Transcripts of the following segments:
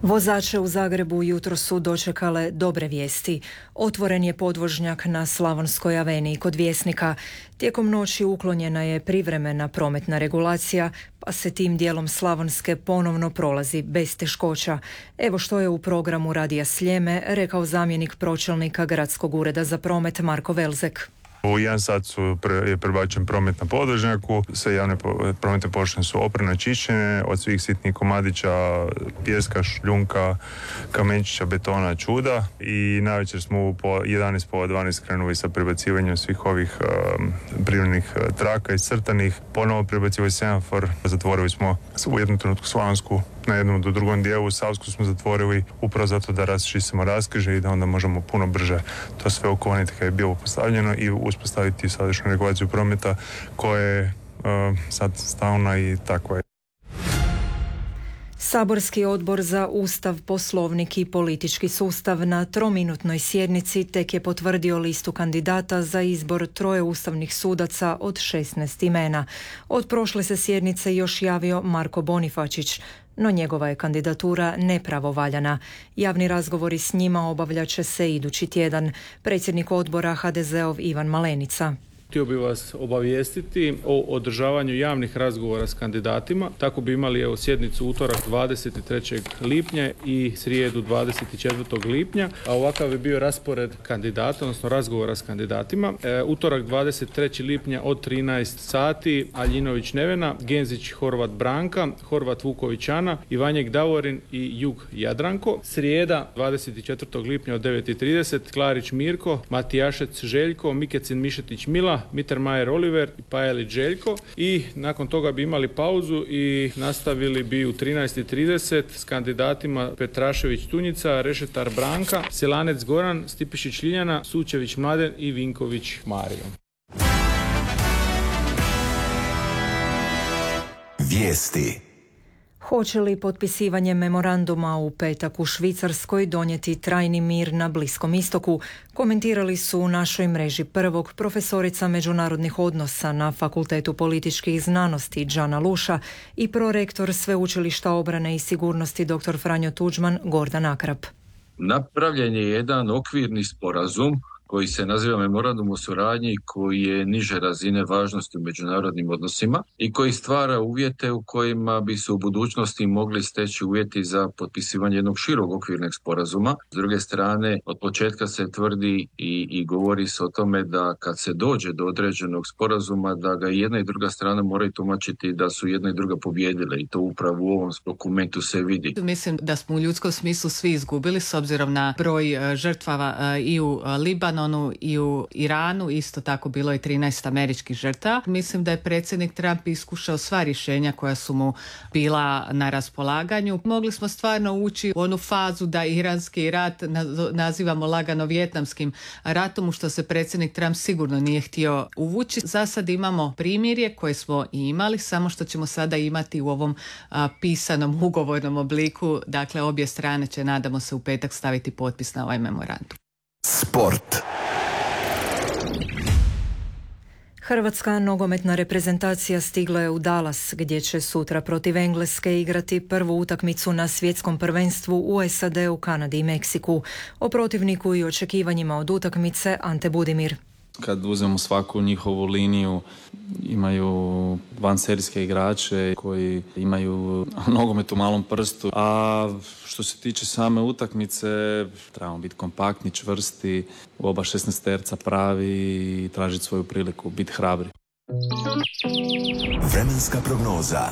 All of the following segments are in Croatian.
Vozače u Zagrebu jutro su dočekale dobre vijesti. Otvoren je podvožnjak na Slavonskoj aveniji kod Vjesnika. Tijekom noći uklonjena je privremena prometna regulacija, pa se tim dijelom Slavonske ponovno prolazi bez teškoća. Evo što je u programu Radija Sljeme rekao zamjenik pročelnika Gradskog ureda za promet Marko Velzek. U 1 sat je prebačen promet na podvožnjaku, sve javne prometne površine su oprano čišćene od svih sitnih komadića, pijeska, šljunka, kamenčića, betona, čuda i navečer smo u 11:12 krenuli sa prebacivanjem svih ovih privremenih traka iscrtanih, ponovo prebacivali semafor, zatvorili smo u jednom trenutku Slavonsku, na jednom do drugom dijelu Savsku smo zatvorili upravo zato da raščistimo raskrižje i da onda možemo puno brže to sve ukloniti kad je bilo postavljeno i uspostaviti sadašnju regulaciju prometa koja je sad stalna i takva je. Saborski odbor za Ustav, Poslovnik i politički sustav na 3-minutnoj sjednici tek je potvrdio listu kandidata za izbor 3 ustavnih sudaca od 16 imena. Od prošle se sjednice još javio Marko Bonifačić, no njegova je kandidatura nepravovaljana. Javni razgovori s njima obavljat će se idući tjedan. Predsjednik odbora HDZ-ov Ivan Malenica. Htio bih vas obavijestiti o održavanju javnih razgovora s kandidatima. Tako bi imali sjednicu utorak 23. lipnja i srijedu 24. lipnja, a ovakav bi bio raspored kandidata, odnosno razgovora s kandidatima. Utorak 23. lipnja od 13 sati Aljinović Nevena, Genzić Horvat Branka, Horvat Vuković Ana, Ivanjek Davorin i Jug Jadranko. Srijeda 24. lipnja od 9:30 Klarić Mirko, Matijašec Željko, Mikecin Mišetić Mila, Mittermeier Oliver i Pajelić Željko i nakon toga bi imali pauzu i nastavili bi u 13:30 s kandidatima Petrašević Tunjica, Rešetar Branka, Selanec Goran, Stipišić Ljiljana, Sučević Mladen i Vinković Mario. Vijesti. Hoće li potpisivanje memoranduma u petak u Švicarskoj donijeti trajni mir na Bliskom istoku? Komentirali su u našoj mreži Prvog profesorica međunarodnih odnosa na Fakultetu političkih znanosti Đana Luša i prorektor Sveučilišta obrane i sigurnosti dr. Franjo Tuđman Gordan Akrap. Napravljen je jedan okvirni sporazum koji se naziva Memorandum o suradnji, koji je niže razine važnosti u međunarodnim odnosima i koji stvara uvjete u kojima bi se u budućnosti mogli steći uvjeti za potpisivanje jednog širog okvirnog sporazuma. S druge strane, od početka se tvrdi i govori se o tome da kad se dođe do određenog sporazuma, da ga jedna i druga strana moraju tumačiti da su jedna i druga pobijedile i to upravo u ovom dokumentu se vidi. Mislim da smo u ljudskom smislu svi izgubili s obzirom na broj žrtava i u Libanonu i u Iranu, isto tako bilo je 13 američkih žrtava. Mislim da je predsjednik Trump iskušao sva rješenja koja su mu bila na raspolaganju. Mogli smo stvarno ući u onu fazu da iranski rat nazivamo lagano vijetnamskim ratom, u što se predsjednik Trump sigurno nije htio uvući. Za sad imamo primirje koje smo i imali, samo što ćemo sada imati u ovom pisanom ugovornom obliku. Dakle, obje strane će, nadamo se, u petak staviti potpis na ovaj memorandum. Sport. Hrvatska nogometna reprezentacija stigla je u Dallas, gdje će sutra protiv Engleske igrati prvu utakmicu na svjetskom prvenstvu u SAD-u, Kanadi i Meksiku. O protivniku i očekivanjima od utakmice Ante Budimir. Kad uzmemo svaku njihovu liniju, imaju vanserijske igrače koji imaju nogomet u malom prstu, a što se tiče same utakmice, trebamo biti kompaktni, čvrsti, u oba 16-terca pravi i tražiti svoju priliku, biti hrabri. Vremenska prognoza.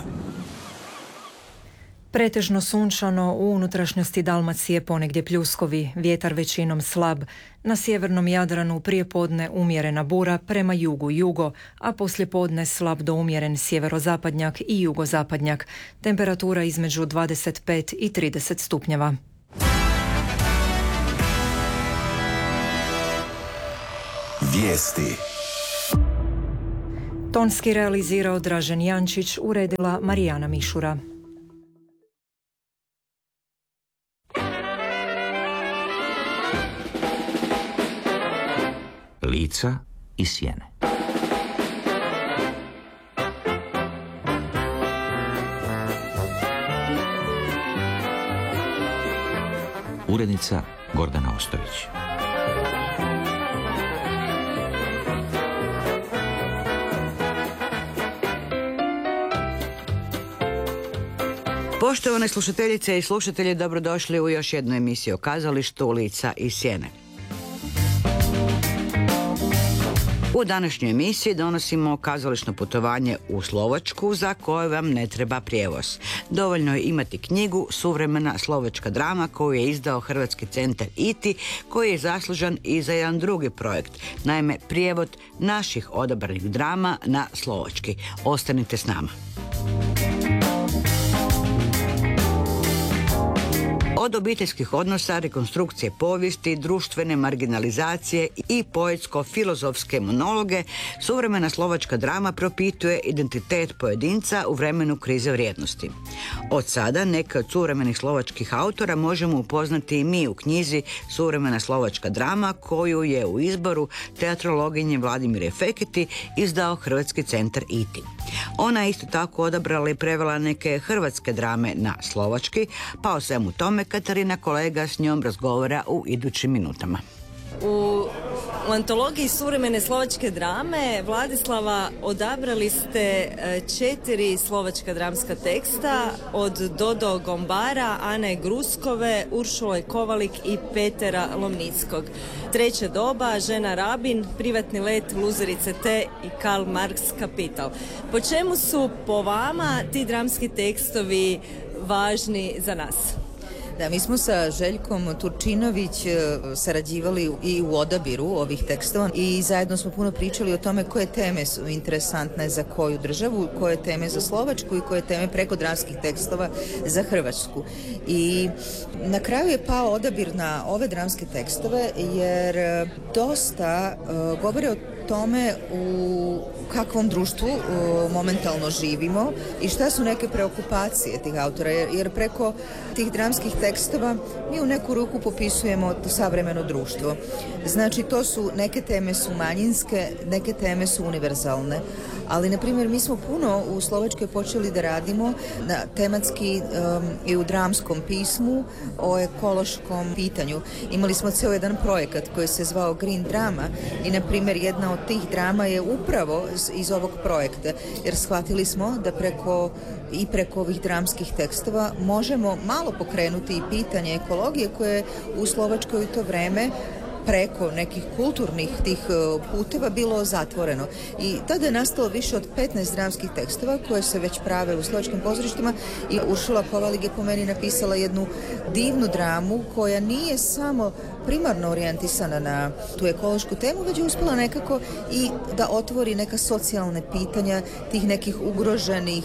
Pretežno sunčano, u unutrašnjosti Dalmacije ponegdje pljuskovi, vjetar većinom slab. Na sjevernom Jadranu prijepodne umjerena bura prema jugu, a poslijepodne slab do umjeren sjeverozapadnjak i jugozapadnjak. Temperatura između 25 i 30 stupnjeva. Vijesti. Tonski realizirao Dražen Jančić, uredila Marijana Mišura. Lica i sjene. Urednica Gordana Ostojić. Poštovane slušateljice i slušatelji, dobrodošli u još jednu emisiju o kazalištu Lica i sjene. U današnjoj emisiji donosimo kazališno putovanje u Slovačku za koje vam ne treba prijevoz. Dovoljno je imati knjigu Suvremena slovačka drama koju je izdao Hrvatski centar ITI, koji je zaslužan i za jedan drugi projekt, naime prijevod naših odabranih drama na slovački. Ostanite s nama. Od obiteljskih odnosa, rekonstrukcije povijesti, društvene marginalizacije i poetsko-filozofske monologe, suvremena slovačka drama propituje identitet pojedinca u vremenu krize vrijednosti. Od sada neke od suvremenih slovačkih autora možemo upoznati i mi u knjizi Suvremena slovačka drama koju je u izboru teatrologinje Vladimire Feketi izdao Hrvatski centar ITI. Ona je isto tako odabrala i prevela neke hrvatske drame na slovački, pa o svemu tome Katarina kolega s njom razgovara u idućim minutama. U antologiji suvremene slovačke drame, Vladislava, odabrali ste 4 slovačka dramska teksta od Dodo Gombara, Ane Gruskove, Uršule Kovalik i Petera Lomnickog. Treće doba, Žena Rabin, Privatni let, Luzerice T i Karl Marx Kapital. Po čemu su po vama ti dramski tekstovi važni za nas? Da, mi smo sa Željkom Turčinović sarađivali i u odabiru ovih tekstova i zajedno smo puno pričali o tome koje teme su interesantne za koju državu, koje teme za Slovačku i koje teme preko dramskih tekstova za Hrvatsku. I na kraju je pao odabir na ove dramske tekstove jer dosta govore o tome u kakvom društvu momentalno živimo i šta su neke preokupacije tih autora, jer preko tih dramskih tekstova mi u neku ruku popisujemo to savremeno društvo. Znači, to su, neke teme su manjinske, neke teme su univerzalne, ali, na primjer, mi smo puno u Slovačkoj počeli da radimo na tematski i u dramskom pismu o ekološkom pitanju. Imali smo ceo jedan projekat koji se zvao Green Drama i, na primjer, jedna od tih drama je upravo iz ovog projekta, jer shvatili smo da preko ovih dramskih tekstova možemo malo pokrenuti i pitanje ekologije koje je u Slovačkoj u to vreme preko nekih kulturnih tih puteva bilo zatvoreno. I tada je nastalo više od 15 dramskih tekstova koje se već prave u slovačkim pozorištima i Uršula Kovalik je po meni napisala jednu divnu dramu koja nije samo primarno orijentisana na tu ekološku temu, već je uspjela nekako i da otvori neka socijalne pitanja tih nekih ugroženih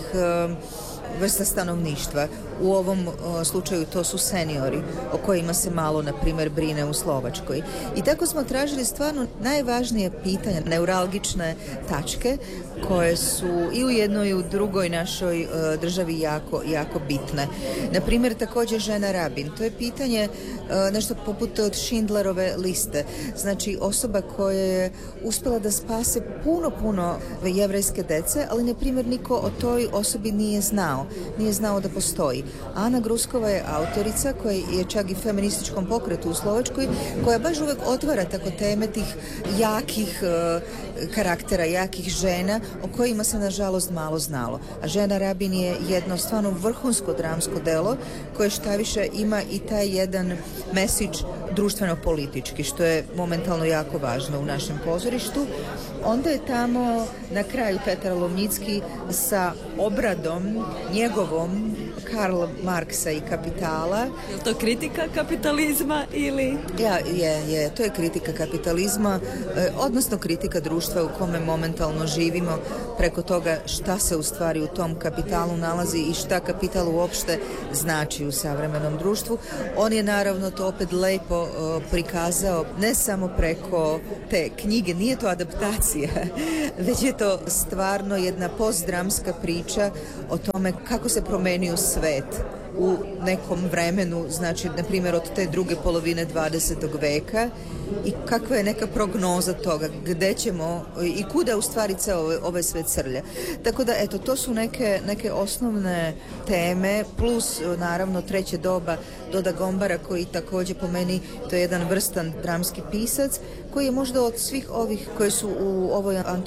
vrsta stanovništva. U ovom slučaju to su seniori, o kojima se malo, na primjer, brine u Slovačkoj. I tako smo tražili stvarno najvažnije pitanja, neuralgične tačke, koje su i u jednoj i u drugoj našoj državi jako, jako bitne. Na primjer, također Žena Rabin. To je pitanje nešto poput od Schindlerove liste. Znači, osoba koja je uspjela da spase puno jevrejske dece, ali, na primjer, niko o toj osobi nije znao. Nije znao da postoji. Ana Gruskova je autorica koja je čak i feminističkom pokretu u Slovačkoj, koja baš uvek otvara tako teme tih jakih karaktera, jakih žena o kojima se nažalost malo znalo. A Žena Rabin je jedno stvarno vrhunsko dramsko delo koje štaviše ima i taj jedan message društveno-politički, što je momentalno jako važno u našem pozorištu. Onda je tamo na kraju Petar Lomnicki sa obradom njegovom Karla Marksa i Kapitala. Je li to kritika kapitalizma ili? Je, to je kritika kapitalizma, odnosno kritika društva u kome momentalno živimo, preko toga šta se u stvari u tom kapitalu nalazi i šta kapital uopšte znači u savremenom društvu. On je naravno to opet lepo prikazao, ne samo preko te knjige, nije to adaptacija, već je to stvarno jedna postdramska priča o tome kako se promenio svet u nekom vremenu, znači na primjer od te druge polovine 20. veka i kakva je neka prognoza toga, gde ćemo i kuda u stvari ove sve crlje. Tako da, eto, to su neke osnovne teme, plus naravno treće doba Doda Gombara, koji također po meni to je jedan vrstan dramski pisac, koji je možda od svih ovih koji su u ovoj